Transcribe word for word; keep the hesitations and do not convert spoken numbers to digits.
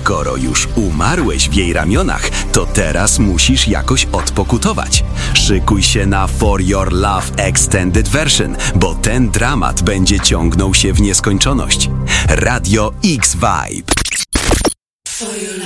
Skoro już umarłeś w jej ramionach, to teraz musisz jakoś odpokutować. Szykuj się na For Your Love Extended Version, bo ten dramat będzie ciągnął się w nieskończoność. Radio X Vibe. For your